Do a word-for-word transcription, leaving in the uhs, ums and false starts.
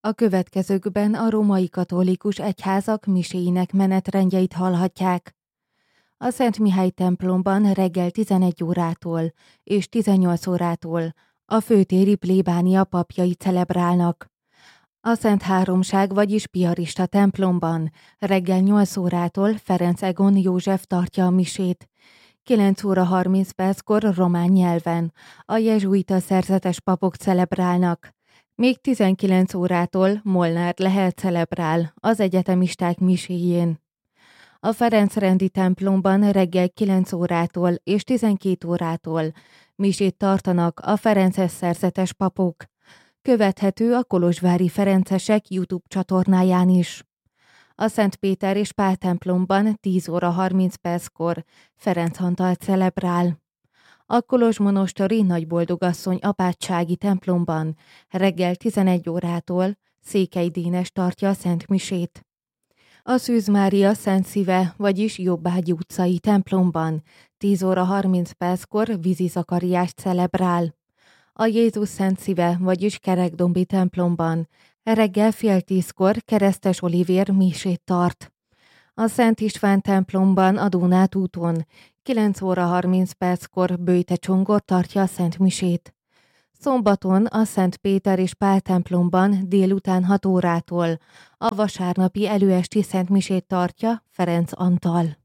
A következőkben a római katolikus egyházak miséinek menetrendjeit hallhatják. A Szent Mihály templomban reggel tizenegy órától és tizennyolc órától a főtéri plébánia papjai celebrálnak. A Szent Háromság, vagyis Piarista templomban reggel nyolc órától Ferenc Egon József tartja a misét. kilenc óra harminc perckor román nyelven a jezsuita szerzetes papok celebrálnak. Még tizenkilenc órától Molnár Lehel celebrál az egyetemisták miséjén. A Ferencrendi templomban reggel kilenc órától és tizenkét órától misét tartanak a ferences szerzetes papok. Követhető a kolozsvári ferencesek YouTube csatornáján is. A Szent Péter és Pál templomban tíz óra harminc perckor Ferenc Antal celebrál. A kolozsmonostori Nagyboldogasszony apátsági templomban reggel tizenegy órától Székely Dénes tartja a Szent Misét. A Szűz Mária Szent Szíve, vagyis Jobbágyi utcai templomban tíz óra harminc perckor Vízi Zakariás celebrál. A Jézus Szent Szíve, vagyis Kerekdombi templomban reggel fél tízkor Keresztes Olivér misét tart. A Szent István templomban a Dónát úton kilenc óra harminc perckor Böjte Csongor tartja a Szent Misét. Szombaton a Szent Péter és Pál templomban délután hat órától a vasárnapi előesti Szent Misét tartja Ferenc Antal.